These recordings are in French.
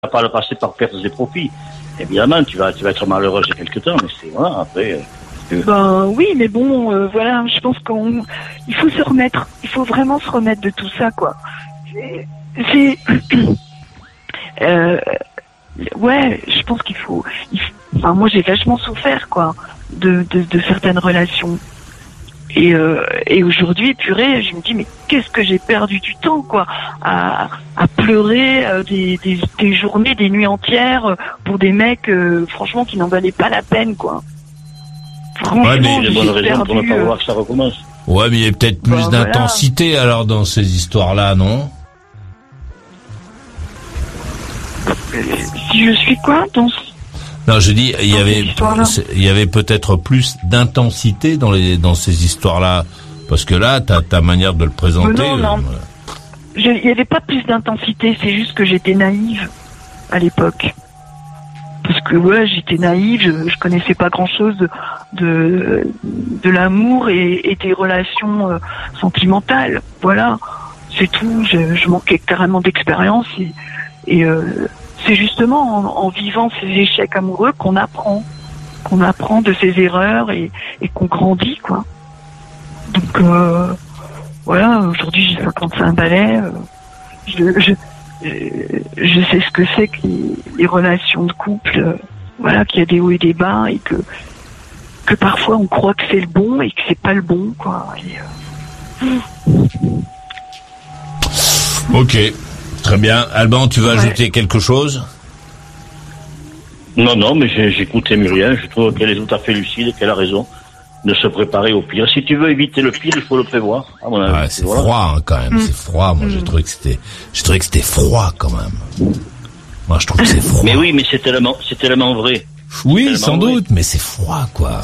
pas le passer par perte des profits. Évidemment, tu vas être malheureux j'ai quelque temps, mais c'est voilà, après. Ben oui, mais bon, voilà, je pense il faut se remettre, il faut vraiment se remettre de tout ça, quoi. Ouais, je pense enfin, moi j'ai vachement souffert, quoi, de certaines relations. Et aujourd'hui, purée, je me dis mais qu'est-ce que j'ai perdu du temps, quoi, à pleurer des journées, des nuits entières pour des mecs, franchement, qui n'en valaient pas la peine, quoi. Franchement, ouais, mais il y a des bonnes raisons pour ne pas vouloir que ça recommence. Ouais, mais il y a peut-être plus d'intensité alors dans ces histoires-là, non? Si je suis quoi dans Non, je dis il y avait peut-être plus d'intensité dans ces histoires-là, parce que là, ta manière de le présenter. Non. Il y avait pas plus d'intensité, c'est juste que j'étais naïve à l'époque. Parce que ouais, j'étais naïve, je connaissais pas grand-chose de l'amour et des relations sentimentales. Voilà, c'est tout. Je manquais carrément d'expérience et c'est justement en vivant ces échecs amoureux qu'on apprend de ses erreurs et qu'on grandit, quoi. Donc voilà, aujourd'hui j'ai 55 balais, je sais ce que c'est que les relations de couple, voilà, qu'il y a des hauts et des bas et que parfois on croit que c'est le bon et que c'est pas le bon, quoi. Ok, très bien. Alban, tu veux ajouter quelque chose? Non, mais j'écoutais Muriel, je trouve qu'elle est tout à fait lucide, qu'elle a raison de se préparer au pire. Si tu veux éviter le pire, il faut le prévoir, à mon avis. Ouais, c'est froid, hein, quand même, c'est froid. Moi, j'ai trouvé que c'était froid, quand même. Moi, je trouve que c'est froid. Mais oui, mais c'est tellement vrai. Oui, sans doute, mais c'est froid, quoi.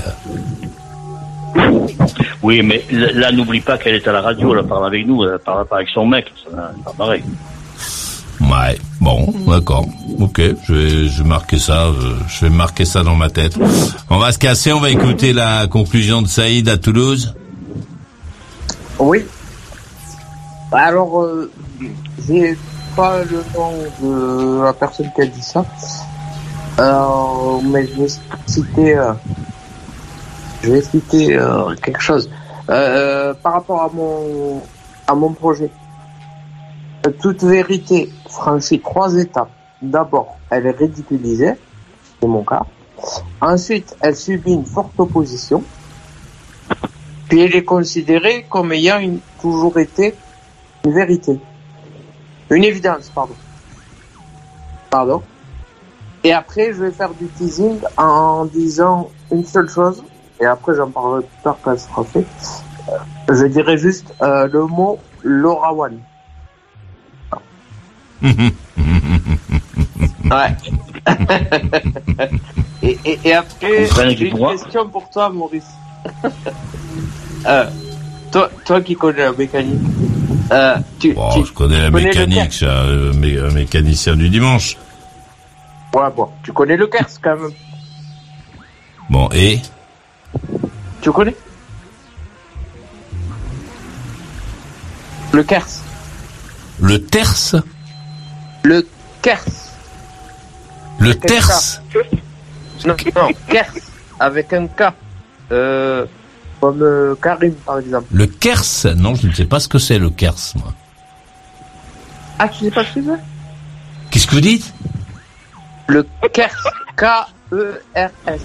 Oui, mais là, n'oublie pas qu'elle est à la radio, elle parle avec nous, elle parle pas avec son mec, c'est pas pareil. Ouais, bon, d'accord. Ok, je vais marquer ça, je vais marquer ça dans ma tête. On va se casser, on va écouter la conclusion de Saïd à Toulouse. Oui. Alors, j'ai pas le nom de la personne qui a dit ça, mais je vais citer quelque chose par rapport à mon projet. Toute vérité franchit 3 étapes. D'abord, elle est ridiculisée, c'est mon cas. Ensuite, elle subit une forte opposition. Puis elle est considérée comme ayant toujours été une vérité. Une évidence, pardon. Et après, je vais faire du teasing en disant une seule chose. Et après, j'en parlerai plus tard quand ce sera fait. Je dirais juste le mot Lorawan. Ouais. et après, j'ai une question pour toi, Maurice. Toi qui connais la mécanique. Je connais la mécanique, je suis un mécanicien du dimanche. Ouais, bon, tu connais le Kers quand même. Bon, et tu connais le Kers? Le Terce? Le Kers. Le Terce? Non, Kers, avec un K. Comme Karim, par exemple. Le Kers? Non, je ne sais pas ce que c'est, le Kers, moi. Ah, tu sais pas ce que c'est? Qu'est-ce que vous dites? Le Kers. K-E-R-S.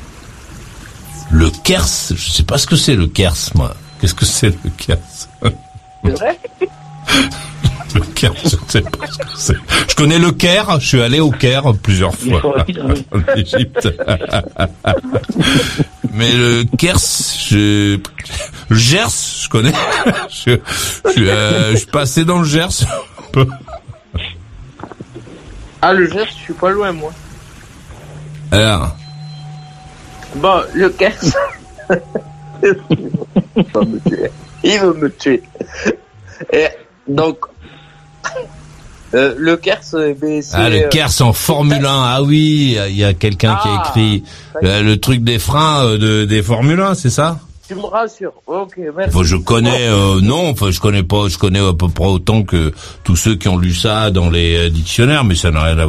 Le Kers? Je sais pas ce que c'est, le Kers, moi. Qu'est-ce que c'est, le Kers? C'est vrai? Le Caire, je ne sais pas ce que c'est. Je connais le Caire, je suis allé au Caire plusieurs fois en Égypte. Mais le Caire, le Gers, je connais. Je suis passé dans le Gers. Ah, le Gers, je suis pas loin, moi. Alors. Bon, le Caire. Il veut me tuer. Et donc, le Kers, c'est le Kers en Formule 1. Ah oui, il y a quelqu'un qui a écrit le truc des freins des Formule 1, c'est ça? Tu me rassures. Ok, merci. Enfin, je connais, je connais à peu près autant que tous ceux qui ont lu ça dans les dictionnaires, mais ça n'a rien à voir.